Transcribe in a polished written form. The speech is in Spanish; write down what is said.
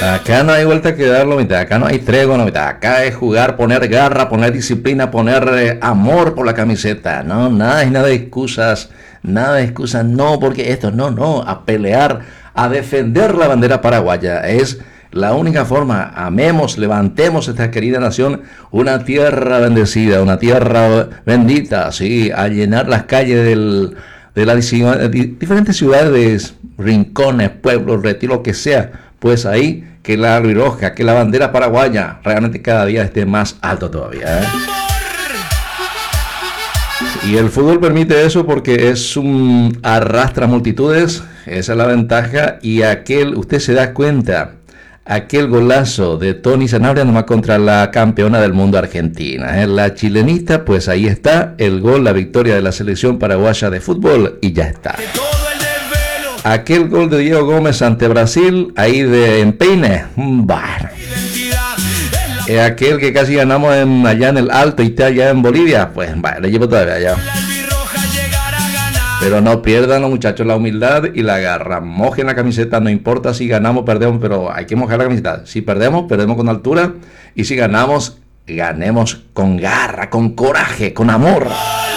Acá no hay vuelta que darlo, mitad. Acá no hay tregua, no, mitad. Acá es jugar, poner garra, poner disciplina, poner amor por la camiseta. No, nada de excusas, nada de excusas. No, porque esto, no, a pelear, a defender la bandera paraguaya. Es la única forma. Amemos, levantemos esta querida nación, una tierra bendecida, una tierra bendita, sí, a llenar las calles de las diferentes ciudades, rincones, pueblos, retiro, lo que sea. Pues ahí que la albirroja, que la bandera paraguaya realmente cada día esté más alto todavía, ¿eh? Y el fútbol permite eso porque es un arrastra multitudes, esa es la ventaja. Y usted se da cuenta, aquel golazo de Tony Sanabria nomás contra la campeona del mundo Argentina, ¿eh? La chilenista, pues ahí está el gol, la victoria de la selección paraguaya de fútbol y ya está. Aquel gol de Diego Gómez ante Brasil, ahí de empeine, bueno. Aquel que casi ganamos allá en el Alto, y allá en Bolivia, pues bueno, le llevo todavía allá. Pero no pierdan los muchachos la humildad y la garra. Mojen la camiseta, no importa si ganamos o perdemos, pero hay que mojar la camiseta. Si perdemos, perdemos con altura. Y si ganamos, ganemos con garra, con coraje, con amor.